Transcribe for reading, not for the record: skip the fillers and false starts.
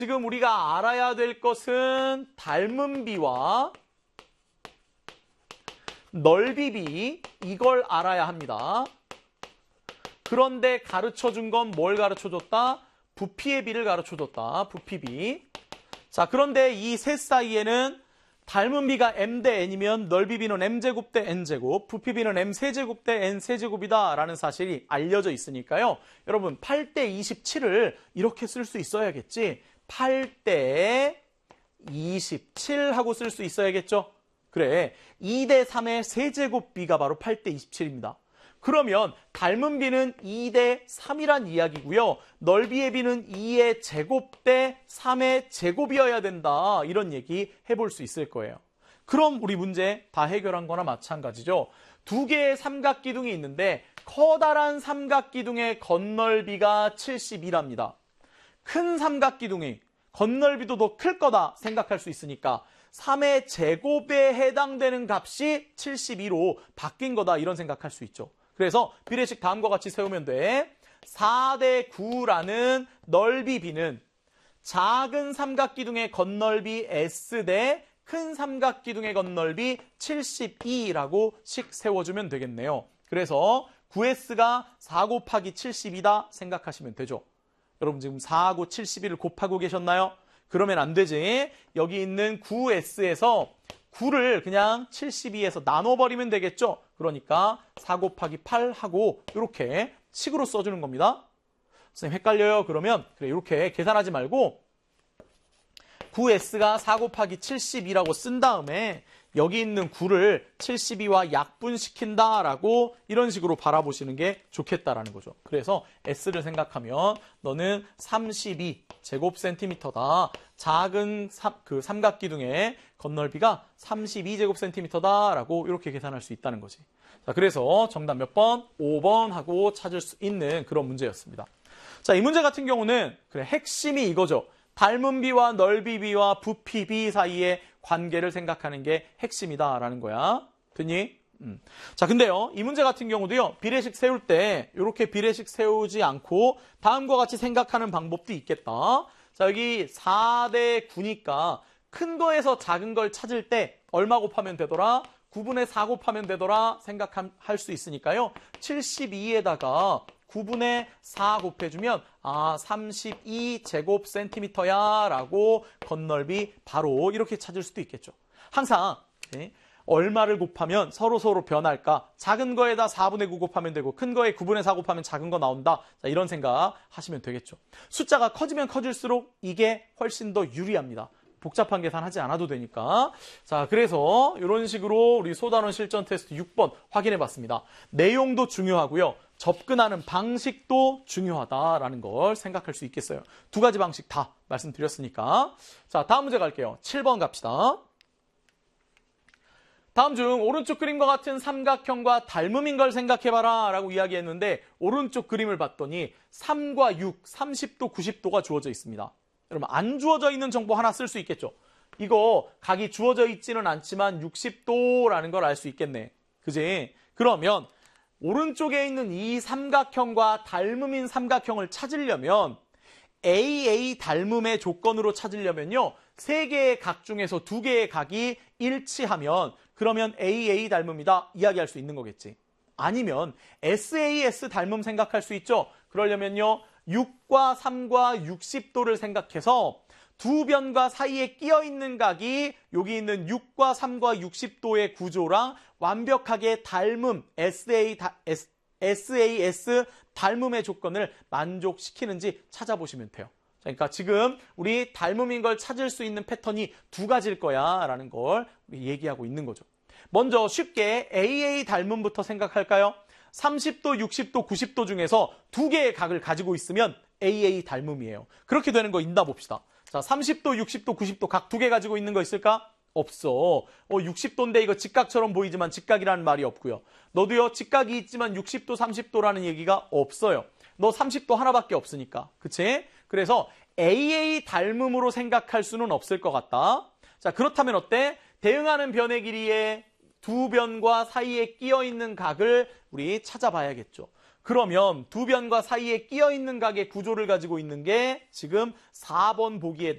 지금 우리가 알아야 될 것은 닮은 비와 넓이 비, 이걸 알아야 합니다. 그런데 가르쳐준 건 뭘 가르쳐줬다? 부피의 비를 가르쳐줬다. 부피 비. 자, 그런데 이 셋 사이에는 닮은 비가 m 대 n이면 넓이 비는 m제곱 대 n제곱, 부피 비는 m세제곱 대 n세제곱이다 라는 사실이 알려져 있으니까요. 여러분 8대 27을 이렇게 쓸 수 있어야겠지. 8대 27 하고 쓸 수 있어야겠죠. 그래, 2대 3의 세제곱 비가 바로 8대 27입니다. 그러면 닮은 비는 2대 3이란 이야기고요. 넓이의 비는 2의 제곱 대 3의 제곱이어야 된다. 이런 얘기 해볼 수 있을 거예요. 그럼 우리 문제 다 해결한 거나 마찬가지죠. 두 개의 삼각기둥이 있는데 커다란 삼각기둥의 건널비가 72랍니다. 큰 삼각기둥이 건널비도 더 클 거다 생각할 수 있으니까 3의 제곱에 해당되는 값이 72로 바뀐 거다 이런 생각할 수 있죠. 그래서 비례식 다음과 같이 세우면 돼. 4대 9라는 넓이 b는 작은 삼각기둥의 건널비 s 대 큰 삼각기둥의 건널비 72라고 식 세워주면 되겠네요. 그래서 9s가 4 곱하기 72다 생각하시면 되죠. 여러분 지금 4하고 72를 곱하고 계셨나요? 그러면 안 되지. 여기 있는 9s에서 9를 그냥 72에서 나눠버리면 되겠죠. 그러니까 4 곱하기 8 하고 이렇게 식으로 써주는 겁니다. 선생님 헷갈려요? 그러면 그래 이렇게 계산하지 말고 9s가 4 곱하기 72라고 쓴 다음에 여기 있는 9를 72와 약분시킨다라고 이런 식으로 바라보시는 게 좋겠다라는 거죠. 그래서 s를 생각하면 너는 32 제곱센티미터다. 작은 삼각기둥의 건널비가 32제곱센티미터다라고 이렇게 계산할 수 있다는 거지. 자, 그래서 정답 몇 번? 5번 하고 찾을 수 있는 그런 문제였습니다. 자, 이 문제 같은 경우는 그래 핵심이 이거죠. 닮은 비와 넓이 비와 부피 비 사이의 관계를 생각하는 게 핵심이다라는 거야. 됐니? 자, 근데요, 이 문제 같은 경우도요, 비례식 세울 때 이렇게 비례식 세우지 않고 다음과 같이 생각하는 방법도 있겠다. 자, 여기 4대 9니까 큰 거에서 작은 걸 찾을 때 얼마 곱하면 되더라? 9분의 4 곱하면 되더라? 생각할 수 있으니까요. 72에다가 9분의 4 곱해주면 32제곱센티미터야 라고 건널비 바로 이렇게 찾을 수도 있겠죠. 항상 얼마를 곱하면 서로 변할까? 작은 거에다 4분의 9 곱하면 되고 큰 거에 9분의 4 곱하면 작은 거 나온다. 자, 이런 생각 하시면 되겠죠. 숫자가 커지면 커질수록 이게 훨씬 더 유리합니다. 복잡한 계산 하지 않아도 되니까. 자, 그래서 이런 식으로 우리 소단원 실전 테스트 6번 확인해 봤습니다. 내용도 중요하고요. 접근하는 방식도 중요하다라는 걸 생각할 수 있겠어요. 두 가지 방식 다 말씀드렸으니까. 자, 다음 문제 갈게요. 7번 갑시다. 다음 중 오른쪽 그림과 같은 삼각형과 닮음인 걸 생각해봐라 라고 이야기했는데 오른쪽 그림을 봤더니 3과 6, 30도, 90도가 주어져 있습니다. 여러분 안 주어져 있는 정보 하나 쓸 수 있겠죠. 이거 각이 주어져 있지는 않지만 60도라는 걸 알 수 있겠네. 그지? 그러면 오른쪽에 있는 이 삼각형과 닮음인 삼각형을 찾으려면 AA 닮음의 조건으로 찾으려면요. 3개의 각 중에서 2개의 각이 일치하면 그러면 AA 닮음이다 이야기할 수 있는 거겠지. 아니면 SAS 닮음 생각할 수 있죠. 그러려면요. 6과 3과 60도를 생각해서 두 변과 사이에 끼어있는 각이 여기 있는 6과 3과 60도의 구조랑 완벽하게 닮음 SAS 닮음의 조건을 만족시키는지 찾아보시면 돼요. 그러니까 지금 우리 닮음인 걸 찾을 수 있는 패턴이 두 가지일 거야 라는 걸 우리 얘기하고 있는 거죠. 먼저 쉽게 AA 닮음부터 생각할까요? 30도, 60도, 90도 중에서 2개의 각을 가지고 있으면 AA 닮음이에요. 그렇게 되는 거 있나 봅시다. 자, 30도, 60도, 90도 각 2개 가지고 있는 거 있을까? 없어. 60도인데 이거 직각처럼 보이지만 직각이라는 말이 없고요. 너도요, 직각이 있지만 60도, 30도라는 얘기가 없어요. 너 30도 하나밖에 없으니까. 그치? 그래서 AA 닮음으로 생각할 수는 없을 것 같다. 자, 그렇다면 어때? 대응하는 변의 길이에 두 변과 사이에 끼어있는 각을 우리 찾아봐야겠죠. 그러면 두 변과 사이에 끼어있는 각의 구조를 가지고 있는 게 지금 4번 보기에